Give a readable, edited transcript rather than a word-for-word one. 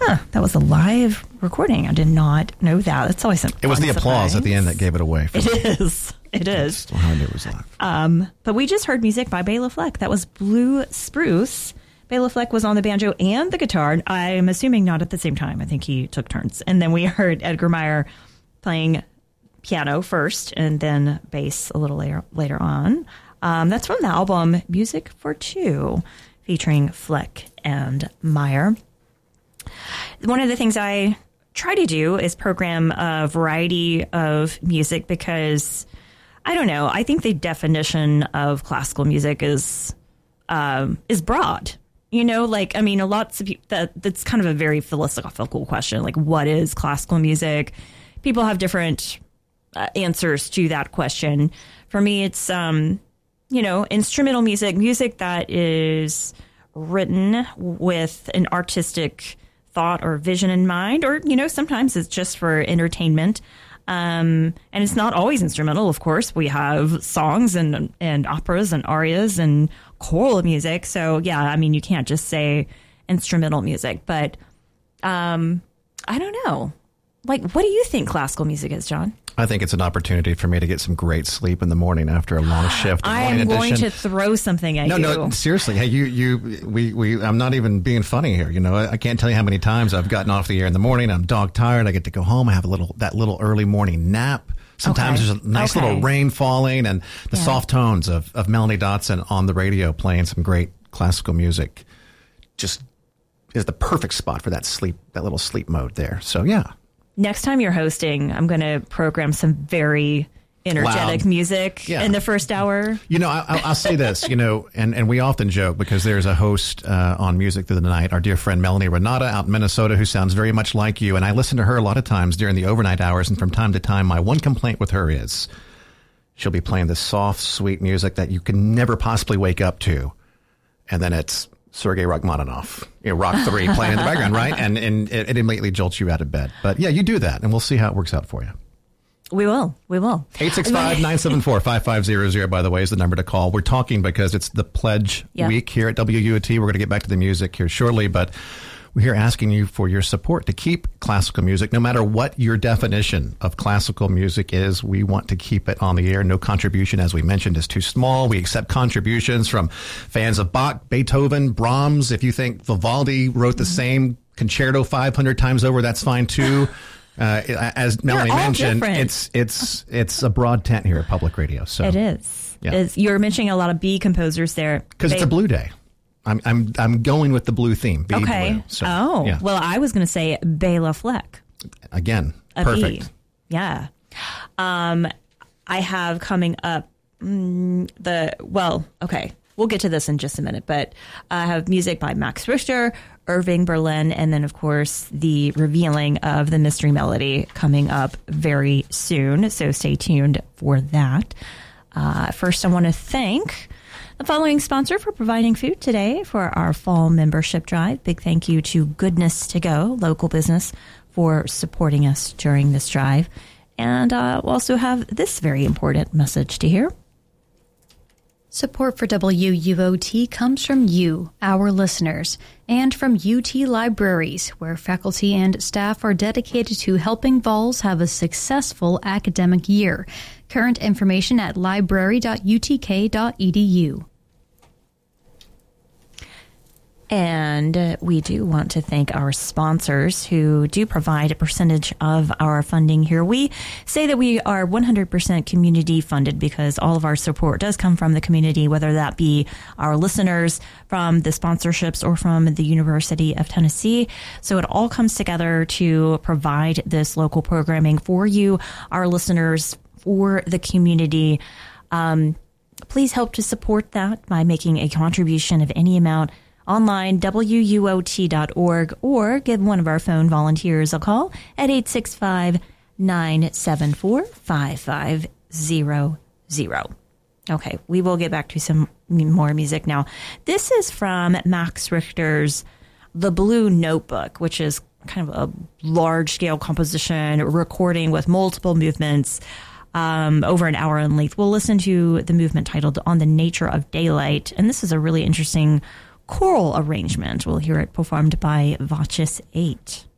That was a live recording. I did not know that. That's always It was the applause at the end that gave it away. It is. It is. Still how I knew it was live. But we just heard music by Bela Fleck. That was Blue Spruce. Bela Fleck was on the banjo and the guitar. I'm assuming not at the same time. I think he took turns. And then we heard Edgar Meyer playing piano first and then bass a little later on. That's from the album Music for Two, featuring Fleck and Meyer. One of the things I try to do is program a variety of music because, I don't know, I think the definition of classical music is broad. You know, like, I mean, lots of people, that's kind of a very philosophical question. Like, what is classical music? People have different answers to that question. For me, it's, instrumental music that is written with an artistic thought or vision in mind, or, sometimes it's just for entertainment. And it's not always instrumental, of course. We have songs and operas and arias and choral music. So, yeah, I mean, you can't just say instrumental music. But I don't know. Like, what do you think classical music is, John? I think it's an opportunity for me to get some great sleep in the morning after a long shift. I am going to throw something at you. No, seriously. Hey, I'm not even being funny here. I can't tell you how many times I've gotten off the air in the morning. I'm dog tired. I get to go home. I have that little early morning nap. Sometimes there's a nice little rain falling and the soft tones of Melanie Dotson on the radio playing some great classical music just is the perfect spot for that little sleep mode there. So, yeah. Next time you're hosting, I'm going to program some very energetic music in the first hour. I'll say this, and we often joke because there's a host on Music Through the Night, our dear friend Melanie Renata out in Minnesota, who sounds very much like you. And I listen to her a lot of times during the overnight hours. And from time to time, my one complaint with her is she'll be playing this soft, sweet music that you can never possibly wake up to. And then it's Sergei Rachmaninoff, Rock 3 playing in the background, right? And it immediately jolts you out of bed. But yeah, you do that, and we'll see how it works out for you. We will. 865-974-5500, by the way, is the number to call. We're talking because it's the pledge week here at WUOT. We're going to get back to the music here shortly, but we're here asking you for your support to keep classical music. No matter what your definition of classical music is, we want to keep it on the air. No contribution, as we mentioned, is too small. We accept contributions from fans of Bach, Beethoven, Brahms. If you think Vivaldi wrote the same concerto 500 times over, that's fine too. As Melanie mentioned, it's a broad tent here at Public Radio. So it is. Yeah. You're mentioning a lot of B composers there because it's a blue day. I'm going with the blue theme. B okay. Blue, so, well, I was going to say Bela Fleck. Again, perfect. B. Yeah. I have coming up we'll get to this in just a minute, but I have music by Max Richter, Irving Berlin, and then, of course, the revealing of the Mystery Melody coming up very soon. So stay tuned for that. First, I want to thank the following sponsor for providing food today for our fall membership drive. Big thank you to Goodness to Go, local business, for supporting us during this drive. And we'll also have this very important message to hear. Support for WUOT comes from you, our listeners, and from UT Libraries, where faculty and staff are dedicated to helping Vols have a successful academic year. Current information at library.utk.edu. And we do want to thank our sponsors who do provide a percentage of our funding here. We say that we are 100% community funded because all of our support does come from the community, whether that be our listeners, from the sponsorships, or from the University of Tennessee. So it all comes together to provide this local programming for you, our listeners, for the community. Please help to support that by making a contribution of any amount online, WUOT.org, or give one of our phone volunteers a call at 865-974-5500. Okay, we will get back to some more music now. This is from Max Richter's The Blue Notebook, which is kind of a large-scale composition, recording with multiple movements over an hour in length. We'll listen to the movement titled On the Nature of Daylight, and this is a really interesting choral arrangement. We'll hear it performed by Voces 8.